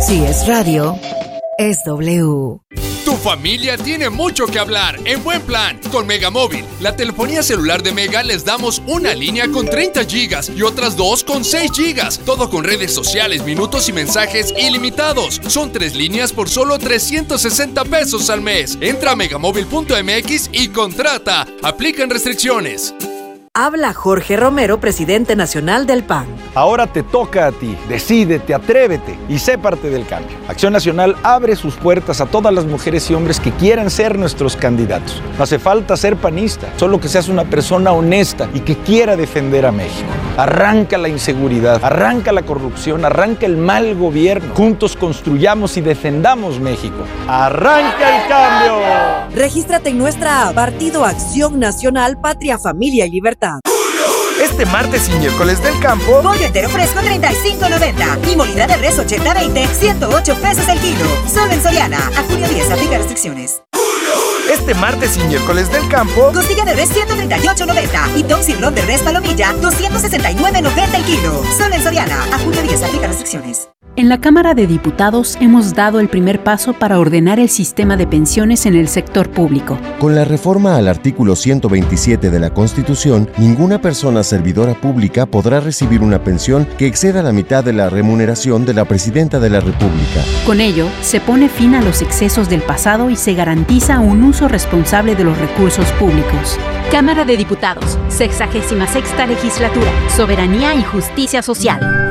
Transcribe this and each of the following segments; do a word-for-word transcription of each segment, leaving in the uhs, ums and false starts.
Si es radio, es W. Tu familia tiene mucho que hablar en Buen Plan con Megamóvil. La telefonía celular de Mega les damos una línea con treinta gigas y otras dos con seis gigas. Todo con redes sociales, minutos y mensajes ilimitados. Son tres líneas por solo trescientos sesenta pesos al mes. Entra a megamóvil punto m x y contrata. Aplican restricciones. Habla Jorge Romero, presidente nacional del P A N. Ahora te toca a ti. Decídete, atrévete y sé parte del cambio. Acción Nacional abre sus puertas a todas las mujeres y hombres que quieran ser nuestros candidatos. No hace falta ser panista, solo que seas una persona honesta y que quiera defender a México. Arranca la inseguridad, arranca la corrupción, arranca el mal gobierno. Juntos construyamos y defendamos México. ¡Arranca el cambio! Regístrate en nuestra app Partido Acción Nacional, Patria, Familia y Libertad. Este martes y miércoles del campo, pollo entero fresco treinta y cinco noventa y molida de res ochenta veinte, ciento ocho pesos el kilo. Solo en Soriana. A junio diez, aplica restricciones. Este martes y miércoles del campo, costilla de res ciento treinta y ocho noventa y tom sirloin de res palomilla doscientos sesenta y nueve noventa el kilo. Solo en Soriana. A junio diez, aplica restricciones. En la Cámara de Diputados hemos dado el primer paso para ordenar el sistema de pensiones en el sector público. Con la reforma al artículo ciento veintisiete de la Constitución, ninguna persona servidora pública podrá recibir una pensión que exceda la mitad de la remuneración de la Presidenta de la República. Con ello, se pone fin a los excesos del pasado y se garantiza un uso responsable de los recursos públicos. Cámara de Diputados, sexagésima sexta legislatura, soberanía y justicia social.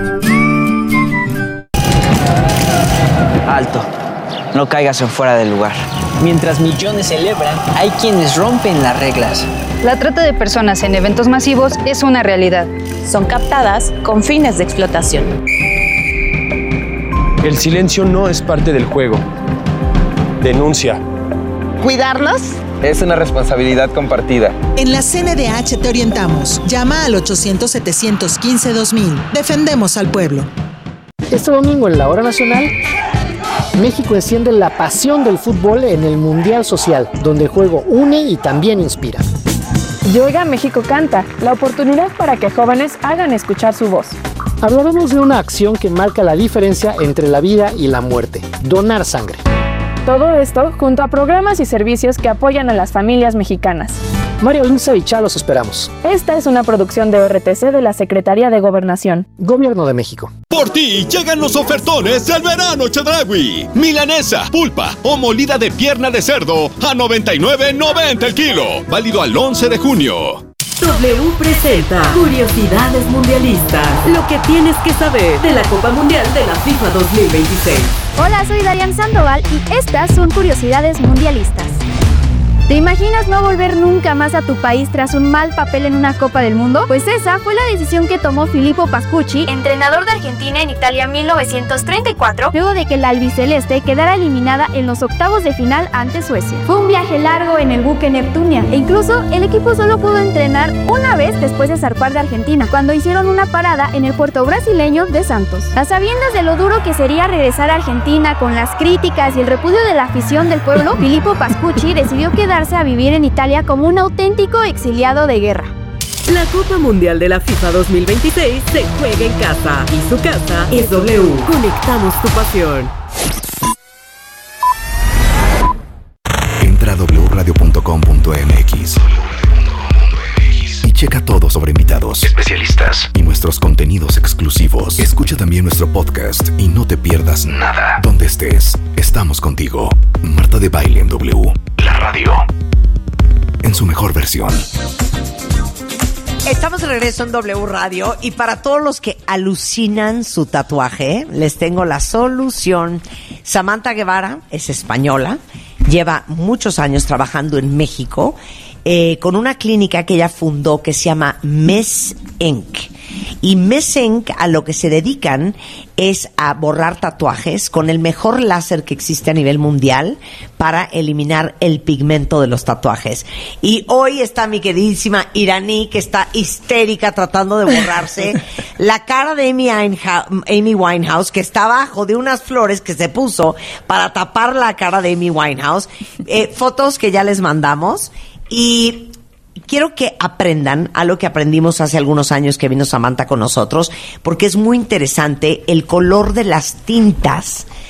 Alto, no caigas en fuera del lugar. Mientras millones celebran, hay quienes rompen las reglas. La trata de personas en eventos masivos es una realidad. Son captadas con fines de explotación. El silencio no es parte del juego. Denuncia. ¿Cuidarnos? Es una responsabilidad compartida. En la C N D H te orientamos. Llama al ochocientos, setecientos quince, dos mil. Defendemos al pueblo. Este domingo en la Hora Nacional, México enciende la pasión del fútbol en el Mundial Social, donde el juego une y también inspira. Yoga México Canta, la oportunidad para que jóvenes hagan escuchar su voz. Hablaremos de una acción que marca la diferencia entre la vida y la muerte: donar sangre. Todo esto junto a programas y servicios que apoyan a las familias mexicanas. Mario Lince y Chá los esperamos. Esta es una producción de O R T C de la Secretaría de Gobernación. Gobierno de México. Por ti llegan los ofertones del verano Chedraui. Milanesa, pulpa o molida de pierna de cerdo a noventa y nueve noventa el kilo. Válido al once de junio. W presenta Curiosidades Mundialistas. Lo que tienes que saber de la Copa Mundial de la FIFA dos mil veintiséis. Hola, soy Darian Sandoval y estas son Curiosidades Mundialistas. ¿Te imaginas no volver nunca más a tu país tras un mal papel en una Copa del Mundo? Pues esa fue la decisión que tomó Filippo Pascucci, entrenador de Argentina en Italia mil novecientos treinta y cuatro, luego de que la albiceleste quedara eliminada en los octavos de final ante Suecia. Fue un viaje largo en el buque Neptunia e incluso el equipo solo pudo entrenar una vez después de zarpar de Argentina, cuando hicieron una parada en el puerto brasileño de Santos. A sabiendas de lo duro que sería regresar a Argentina con las críticas y el repudio de la afición del pueblo, Filippo Pascucci decidió quedar a vivir en Italia como un auténtico exiliado de guerra. La Copa Mundial de la FIFA dos mil veintiséis se juega en casa y su casa es W. Conectamos tu pasión. Entra a doble u radio punto com punto m x y checa todo sobre invitados, especialistas y nuestros contenidos exclusivos. Escucha también nuestro podcast y no te pierdas nada. Donde estés, estamos contigo. Marta de Baile en W. La radio en su mejor versión. Estamos de regreso en W Radio y para todos los que alucinan su tatuaje, les tengo la solución. Samantha Guevara es española, lleva muchos años trabajando en México eh, con una clínica que ella fundó que se llama Mes Incorporated. Y Mes Incorporated a lo que se dedican es a borrar tatuajes con el mejor láser que existe a nivel mundial para eliminar el pigmento de los tatuajes. Y hoy está mi queridísima Iraní, que está histérica tratando de borrarse la cara de Amy Winehouse, Amy Winehouse, que está abajo de unas flores que se puso para tapar la cara de Amy Winehouse. Eh, fotos que ya les mandamos. Y quiero que aprendan algo que aprendimos hace algunos años que vino Samantha con nosotros, porque es muy interesante el color de las tintas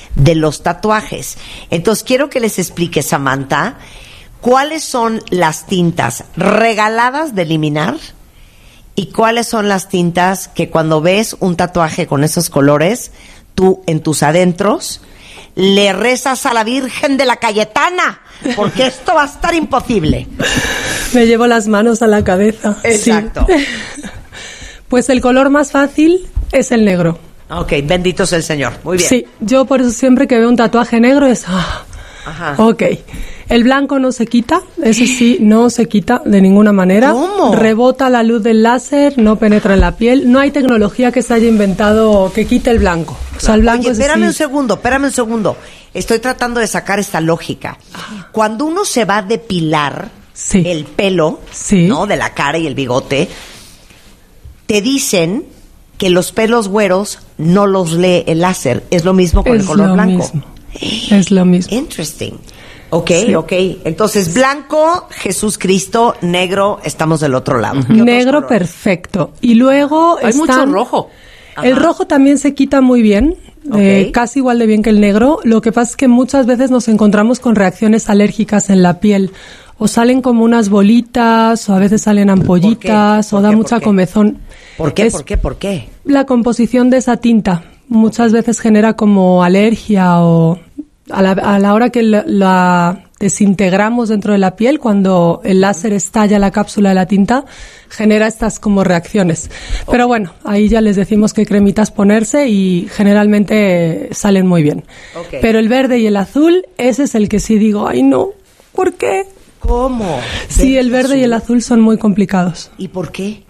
de los tatuajes. Entonces, quiero que les explique, Samantha, cuáles son las tintas regaladas de eliminar y cuáles son las tintas que cuando ves un tatuaje con esos colores, tú en tus adentros le rezas a la Virgen de la Cayetana, porque esto va a estar imposible. Me llevo las manos a la cabeza. Exacto. Sí. Pues el color más fácil es el negro. Ok, bendito sea el Señor. Muy bien. Sí, yo por eso siempre que veo un tatuaje negro es... Ah, Ajá. Ok. El blanco no se quita, ese sí, no se quita de ninguna manera. ¿Cómo? Rebota la luz del láser, no penetra en la piel. No hay tecnología que se haya inventado que quite el blanco. O sea, el blanco Oye, es espérame así. un segundo, espérame un segundo. Estoy tratando de sacar esta lógica. Cuando uno se va a depilar sí. el pelo, sí. ¿no? De la cara y el bigote, te dicen que los pelos güeros no los lee el láser. Es lo mismo con es el color lo blanco. Mismo. Es lo mismo. Interesting. Ok, sí. ok. Entonces, blanco, Jesús Cristo, negro, estamos del otro lado. Negro perfecto. Y luego hay están, mucho rojo. El Ajá. rojo también se quita muy bien, Ok. eh, casi igual de bien que el negro. Lo que pasa es que muchas veces nos encontramos con reacciones alérgicas en la piel. O salen como unas bolitas, o a veces salen ampollitas, ¿Por qué? o da ¿Por qué? mucha ¿Por qué? comezón. ¿Por qué? Es ¿Por qué? ¿Por qué? la composición de esa tinta. Muchas veces genera como alergia o a la, a la hora que la, la desintegramos dentro de la piel, cuando el láser estalla la cápsula de la tinta, genera estas como reacciones. Pero bueno, ahí ya les decimos qué cremitas ponerse y generalmente salen muy bien. Okay. Pero el verde y el azul, ese es el que sí digo, ay no, ¿por qué? ¿Cómo? Sí, el verde y el azul son muy complicados. ¿Y por qué?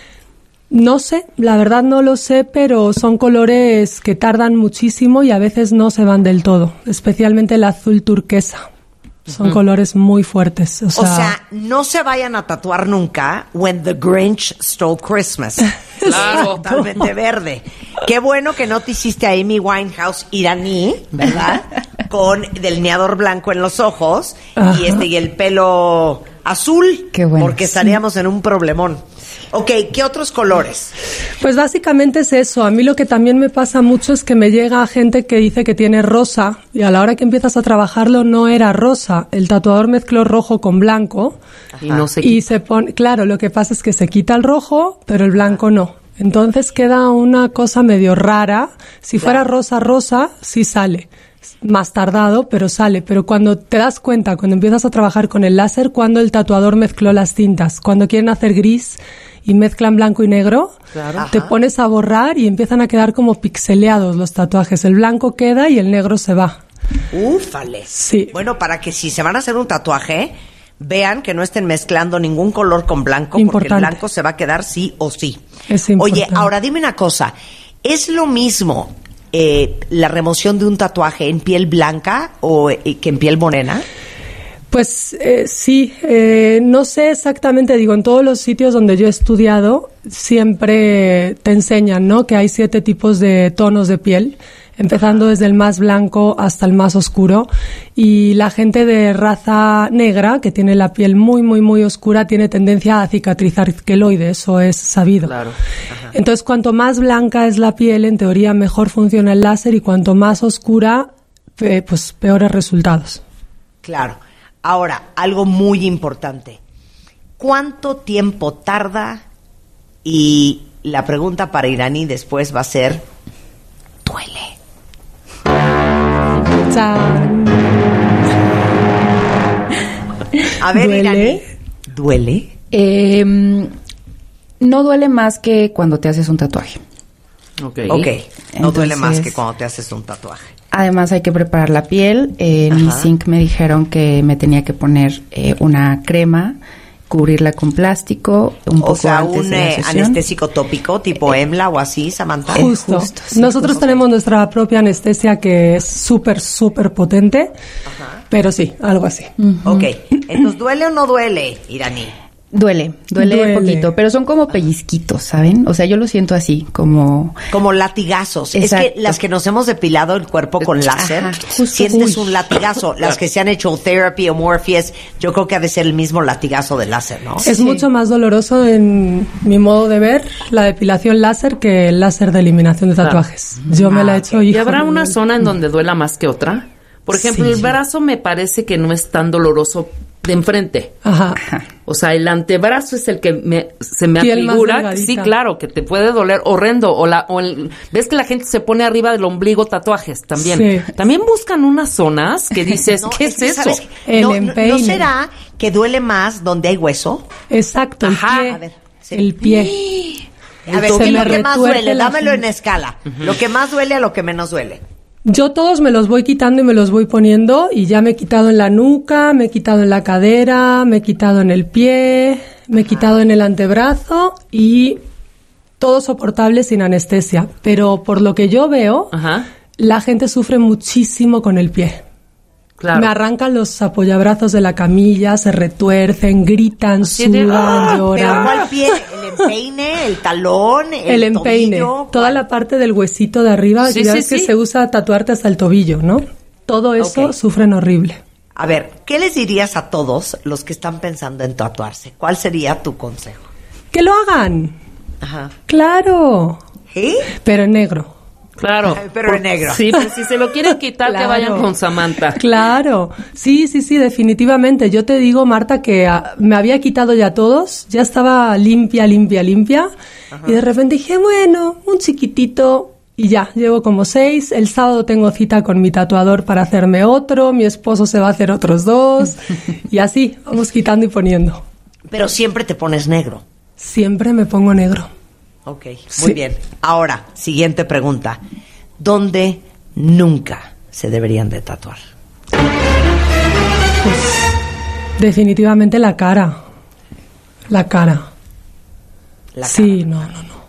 No sé, la verdad no lo sé, pero son colores que tardan muchísimo y a veces no se van del todo, especialmente el azul turquesa. Son uh-huh. colores muy fuertes. O sea, o sea, no se vayan a tatuar nunca When the Grinch Stole Christmas. Claro. Totalmente verde. Qué bueno que no te hiciste a Amy Winehouse iraní, ¿verdad? Con delineador blanco en los ojos Ajá. y este y el pelo azul. Qué bueno. Porque estaríamos sí. en un problemón. Ok, ¿qué otros colores? Pues básicamente es eso. A mí lo que también me pasa mucho es que me llega gente que dice que tiene rosa y a la hora que empiezas a trabajarlo no era rosa. El tatuador mezcló rojo con blanco. Ajá. Y no se y se pone, claro, lo que pasa es que se quita el rojo, pero el blanco no. Entonces queda una cosa medio rara. Si fuera claro. rosa, rosa, sí sale. Más tardado, pero sale. Pero cuando te das cuenta, cuando empiezas a trabajar con el láser, cuando el tatuador mezcló las tintas, cuando quieren hacer gris y mezclan blanco y negro, claro. te pones a borrar y empiezan a quedar como pixeleados los tatuajes. El blanco queda y el negro se va. ¡Úfale! Sí. Bueno, para que si se van a hacer un tatuaje, vean que no estén mezclando ningún color con blanco, importante. Porque el blanco se va a quedar sí o sí. Es importante. Oye, ahora dime una cosa. ¿Es lo mismo eh, la remoción de un tatuaje en piel blanca o eh, que en piel morena? Pues eh, sí, eh, no sé exactamente, digo, en todos los sitios donde yo he estudiado siempre te enseñan, ¿no? Que hay siete tipos de tonos de piel, empezando desde el más blanco hasta el más oscuro, y la gente de raza negra, que tiene la piel muy, muy, muy oscura, tiene tendencia a cicatrizar queloide, eso es sabido. Claro. Entonces, cuanto más blanca es la piel, en teoría mejor funciona el láser, y cuanto más oscura, eh, pues peores resultados. Claro. Ahora, algo muy importante. ¿Cuánto tiempo tarda? Y la pregunta para Irani después va a ser, ¿duele? Chan. A ver, ¿Duele? Irani, ¿duele? Eh, no duele más que cuando te haces un tatuaje. Ok. Ok, no Entonces, duele más que cuando te haces un tatuaje. Además hay que preparar la piel. Eh, en mi zinc me dijeron que me tenía que poner eh, una crema, cubrirla con plástico, un o poco sea, antes un de la eh, sesión. anestésico tópico tipo eh, EMLA o así, Samantha. Justo. Justo sí, Nosotros justo. tenemos nuestra propia anestesia que es súper, súper potente, Ajá. pero sí, algo así. Uh-huh. Ok, entonces, ¿duele o no duele, Irani? Duele, duele, Duele. poquito, pero son como pellizquitos, ¿saben? O sea, yo lo siento así, como... Como latigazos. Exacto. Es que las que nos hemos depilado el cuerpo con láser, Ajá, justo. sientes Uy. un latigazo. Las que se han hecho therapy o Morpheus, yo creo que ha de ser el mismo latigazo del láser, ¿no? Es mucho más doloroso en mi modo de ver la depilación láser que el láser de eliminación de tatuajes. Yo me la he hecho, ¿Y hijo, habrá me una duele. zona en donde duela más que otra? Por ejemplo, Sí. el brazo me parece que no es tan doloroso de enfrente. Ajá. O sea, el antebrazo es el que me, se me Piel más afigura. delgadita. Sí, claro, que te puede doler horrendo. O la, o el, ves que la gente se pone arriba del ombligo tatuajes también. Sí. También buscan unas zonas que dices, No, ¿qué es es, que, eso? ¿sabes qué? El no, no- empeine. ¿No será que duele más donde hay hueso? Exacto, el Ajá. pie. A ver, sí. El pie. A ver, Se ¿qué es me lo que más retuerce duele? la Dámelo en gente. escala. Lo que más duele a lo que menos duele. Yo todos me los voy quitando y me los voy poniendo y ya me he quitado en la nuca, me he quitado en la cadera, me he quitado en el pie, me he quitado en el antebrazo y todo soportable sin anestesia. Pero por lo que yo veo, Ajá. la gente sufre muchísimo con el pie. Claro. Me arrancan los apoyabrazos de la camilla, se retuercen, gritan, Así de, sudan, ¡ah! ¿Pero lloran. cuál pie? ¿El empeine? ¿El talón? ¿El, El empeine, tobillo? toda la parte del huesito de arriba, Sí, que ya sí, ves que sí. se usa tatuarte hasta el tobillo, ¿no? Todo eso Ok. sufren horrible. A ver, ¿qué les dirías a todos los que están pensando en tatuarse? ¿Cuál sería tu consejo? ¡Que lo hagan! Ajá. ¡Claro! ¿Sí? Pero en negro. Claro. Pero en negro. Sí, pues si se lo quieren quitar, que Claro. vayan con Samantha. Claro, sí, sí, sí, definitivamente. Yo te digo, Marta, que ah, me había quitado ya todos, ya estaba limpia, limpia, limpia, y de repente dije, bueno, un chiquitito, y ya, llevo como seis. El sábado tengo cita con mi tatuador para hacerme otro, mi esposo se va a hacer otros dos, y así, vamos quitando y poniendo. Pero siempre te pones negro. Siempre me pongo negro. Ok, muy Sí. bien. Ahora, siguiente pregunta. ¿Dónde nunca se deberían de tatuar? Definitivamente la cara. La cara. La sí, no, no, no.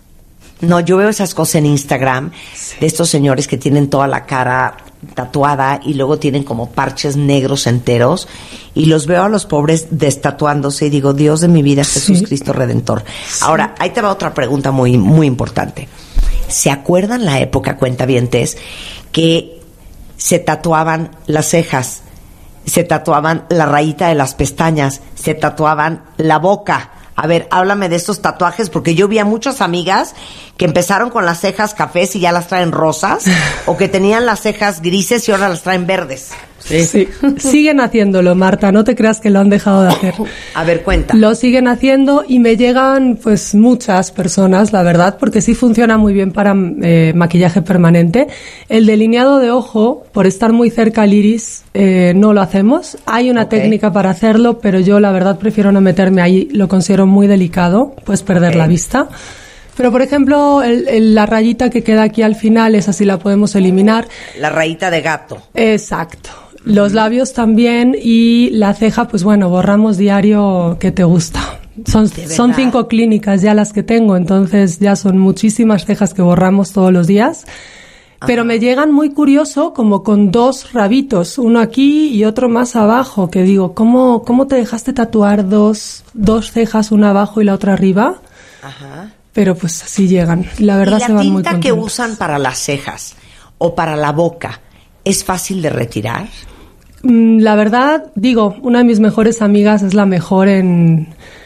No, yo veo esas cosas en Instagram de estos señores que tienen toda la cara tatuada y luego tienen como parches negros enteros y los veo a los pobres destatuándose y digo, Dios de mi vida, Jesús Sí. Cristo Redentor. Ahora, ahí te va otra pregunta muy, muy importante. ¿Se acuerdan la época, cuentavientes, que se tatuaban las cejas, se tatuaban la rayita de las pestañas, se tatuaban la boca? A ver, háblame de estos tatuajes, porque yo vi a muchas amigas que empezaron con las cejas cafés y ya las traen rosas, o que tenían las cejas grises y ahora las traen verdes. Sí. Sí. Siguen haciéndolo, Marta, no te creas que lo han dejado de hacer. A ver, cuenta. Lo siguen haciendo y me llegan pues muchas personas, la verdad, porque sí funciona muy bien para eh, maquillaje permanente. El delineado de ojo, por estar muy cerca al iris, eh, no lo hacemos. Hay una Ok. técnica para hacerlo, pero yo la verdad prefiero no meterme ahí, lo considero muy delicado, pues perder Ok. la vista. Pero, por ejemplo, el- el- la rayita que queda aquí al final, esa sí la podemos eliminar. La rayita de gato. Exacto. Los labios también y la ceja, pues bueno, borramos diario que te gusta. Son, ¿De son verdad? cinco clínicas ya las que tengo, entonces ya son muchísimas cejas que borramos todos los días. Pero me llegan muy curioso, como con dos rabitos, uno aquí y otro más abajo, que digo, ¿cómo, cómo te dejaste tatuar dos, dos cejas, una abajo y la otra arriba? Ajá. Pero pues así llegan. La verdad ¿Y la se van muy tinta que contentos. usan para las cejas o para la boca es fácil de retirar? Mm, La verdad, digo, una de mis mejores amigas es la mejor en,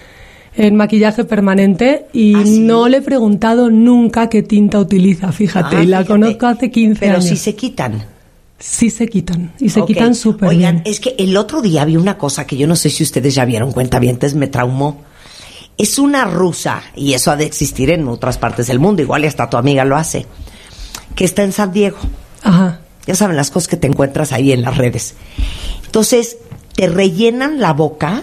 en maquillaje permanente y ¿Ah, sí? no le he preguntado nunca qué tinta utiliza, fíjate, Ah, y la fíjate. conozco hace quince Pero años. sí se quitan. Sí se quitan, y se Ok. quitan súper Oigan, bien. es que el otro día vi una cosa que yo no sé si ustedes ya vieron, cuentavientes, me traumó. Es una rusa, y eso ha de existir en otras partes del mundo, igual y hasta tu amiga lo hace, que está en San Diego. Ajá. Ya saben las cosas que te encuentras ahí en las redes. Entonces, te rellenan la boca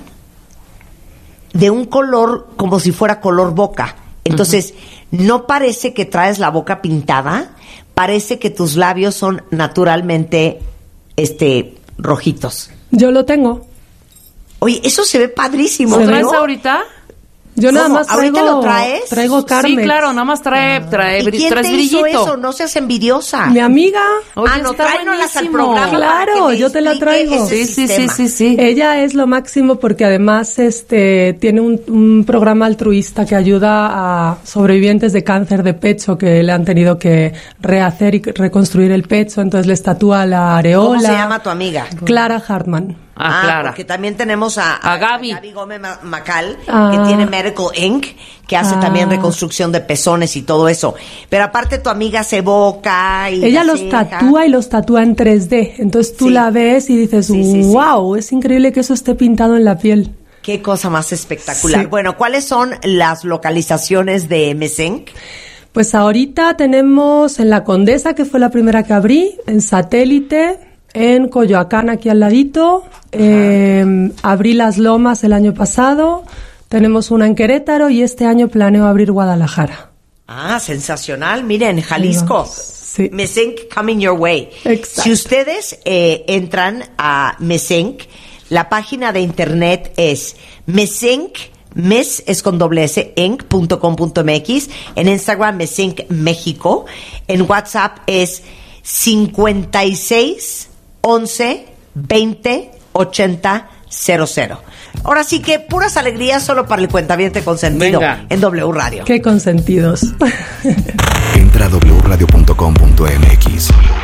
de un color como si fuera color boca. Entonces, no parece que traes la boca pintada, parece que tus labios son naturalmente este rojitos. Yo lo tengo. Oye, eso se ve padrísimo. ¿Lo Se traes ve- ahorita? Yo nada ¿Cómo? más traigo, ¿Ahorita lo traes? Traigo Carmex. Sí, claro, nada más trae, trae, ¿Y quién traes te hizo brillito. eso? No seas envidiosa. Mi amiga. Oye, ah, no, tráenos al programa. Claro, yo te la traigo. Sí, sí, sí, sí, sí. Ella es lo máximo porque además este tiene un, un programa altruista que ayuda a sobrevivientes de cáncer de pecho que le han tenido que rehacer y reconstruir el pecho, entonces les tatúa la areola. ¿Cómo se llama tu amiga? Clara Hartman. Ah, ah Clara. Porque también tenemos a, a, a Gaby. A Gaby Gómez Macal, ah. que tiene Medical Incorporated, que hace ah. también reconstrucción de pezones y todo eso. Pero aparte tu amiga se boca y ella los ceja. tatúa y los tatúa en tres D. Entonces tú sí. la ves y dices, sí, sí, wow, sí. es increíble que eso esté pintado en la piel. Qué cosa más espectacular. Sí. Bueno, ¿cuáles son las localizaciones de Mesenc? Pues ahorita tenemos en La Condesa, que fue la primera que abrí, en Satélite, en Coyoacán, aquí al ladito, eh, abrí Las Lomas el año pasado, tenemos una en Querétaro y este año planeo abrir Guadalajara. Ah, sensacional. Miren, Jalisco. Sí. Mesenc coming your way. Exacto. Si ustedes eh, entran a Mesenc, la página de internet es Mesenc, mes es con doble s, enc punto com punto m x, en Instagram Mesenc México, en WhatsApp es cincuenta y seis once veinte ochenta cero cero. Ahora sí que puras alegrías solo para el cuentaviente consentido. Venga. En W Radio. Qué consentidos. Entra a doble u radio punto com punto m x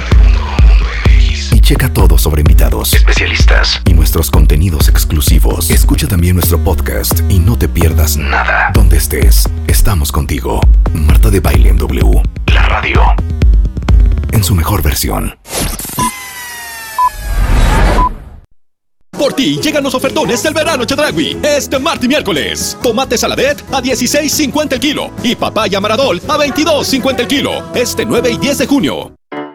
y checa todo sobre invitados, especialistas y nuestros contenidos exclusivos. Escucha también nuestro podcast y no te pierdas nada. Donde estés, estamos contigo. Marta de Baile en W, la radio en su mejor versión. Por ti llegan los ofertones del verano Chedraui. Este martes y miércoles. Tomate saladet a dieciséis cincuenta el kilo. Y papaya maradol a veintidós cincuenta el kilo. Este nueve y diez de junio.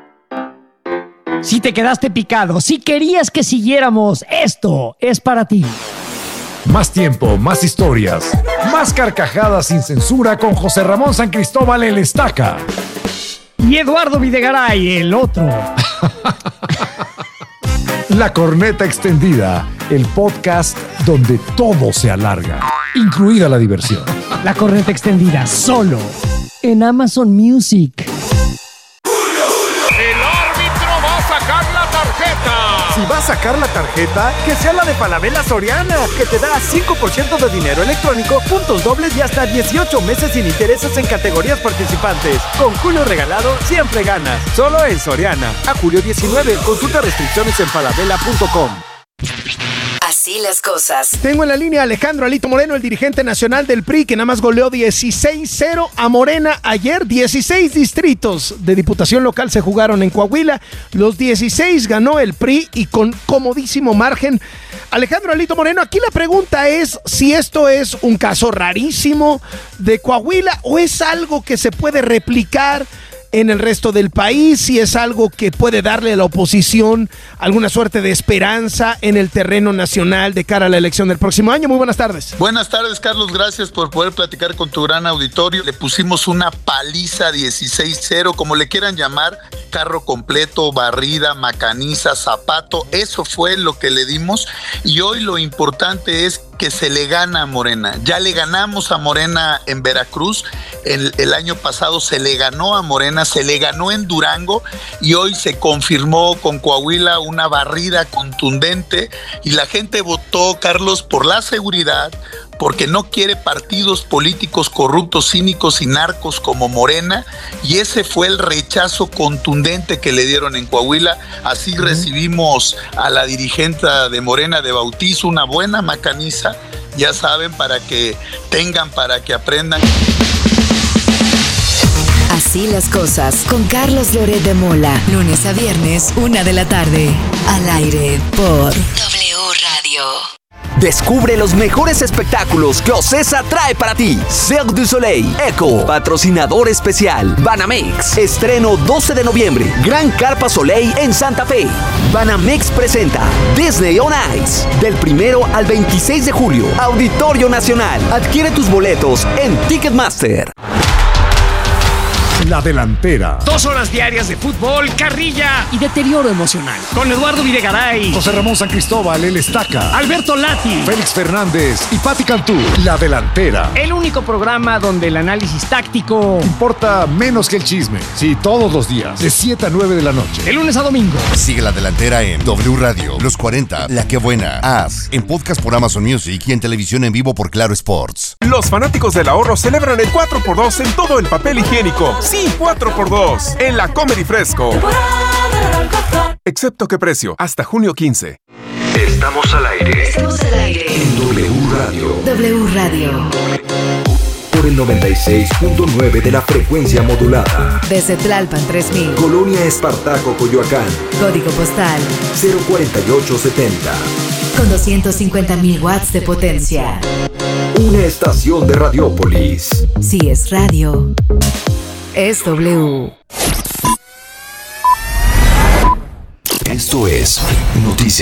Si te quedaste picado, si querías que siguiéramos, esto es para ti. Más tiempo, más historias, más carcajadas sin censura con José Ramón San Cristóbal el Estaca. Y Eduardo Videgaray, el otro. La Corneta Extendida, el podcast donde todo se alarga, incluida la diversión. La Corneta Extendida, solo en Amazon Music. El árbitro va a sacar la tarjeta. Si va a sacar la tarjeta, que sea la de Falabella Soriana, que te da cinco por ciento de dinero electrónico, puntos dobles y hasta dieciocho meses sin intereses en categorías participantes. Con Julio regalado, siempre ganas. Solo en Soriana. A julio diecinueve, consulta restricciones en falabella punto com. Así las cosas. Tengo en la línea a Alejandro Alito Moreno, el dirigente nacional del P R I, que nada más goleó dieciséis cero a Morena ayer. dieciséis distritos de diputación local se jugaron en Coahuila. Los dieciséis ganó el P R I y con comodísimo margen. Alejandro Alito Moreno, aquí la pregunta es si esto es un caso rarísimo de Coahuila o es algo que se puede replicar en el resto del país, si es algo que puede darle a la oposición alguna suerte de esperanza en el terreno nacional de cara a la elección del próximo año. Muy buenas tardes. Buenas tardes, Carlos, gracias por poder platicar con tu gran auditorio. Le pusimos una paliza dieciséis cero, como le quieran llamar, carro completo, barrida, macaniza, zapato, eso fue lo que le dimos, y hoy lo importante es que se le gana a Morena. Ya le ganamos a Morena en Veracruz, el, el año pasado se le ganó a Morena, se le ganó en Durango y hoy se confirmó con Coahuila una barrida contundente y la gente votó, Carlos, por la seguridad, porque no quiere partidos políticos corruptos, cínicos y narcos como Morena, y ese fue el rechazo contundente que le dieron en Coahuila. Así uh-huh. recibimos a la dirigente de Morena de bautizo, una buena macaniza, ya saben, para que tengan, para que aprendan. Así las cosas, con Carlos Loret de Mola, lunes a viernes, una de la tarde, al aire por W Radio. Descubre los mejores espectáculos que Ocesa trae para ti. Cirque du Soleil, Echo, patrocinador especial, Banamex. Estreno doce de noviembre, Gran Carpa Soleil en Santa Fe. Banamex presenta Disney on Ice, del primero al veintiséis de julio, Auditorio Nacional. Adquiere tus boletos en Ticketmaster. La Delantera. Dos horas diarias de fútbol, carrilla y deterioro emocional. Con Eduardo Videgaray, José Ramón San Cristóbal, el Estaca, Alberto Lati, Félix Fernández y Pati Cantú. La Delantera. El único programa donde el análisis táctico importa menos que el chisme. Sí, todos los días, de siete a nueve de la noche. De lunes a domingo. Sigue La Delantera en W Radio, Los cuarenta, La Que Buena, As, en podcast por Amazon Music y en televisión en vivo por Claro Sports. Los fanáticos del ahorro celebran el cuatro por dos en todo el papel higiénico. Sí, cuatro por dos en la Comedy Fresco. Excepto que precio, hasta junio quince. Estamos al aire. Estamos al aire. En W Radio. W Radio. Por el noventa y seis punto nueve de la frecuencia modulada. Desde Tlalpan tres mil. Colonia Espartaco, Coyoacán. Código postal cero cuarenta y ocho setenta. Con doscientos cincuenta mil watts de potencia. Una estación de Radiópolis. Si es radio, es W. Esto es Noticias.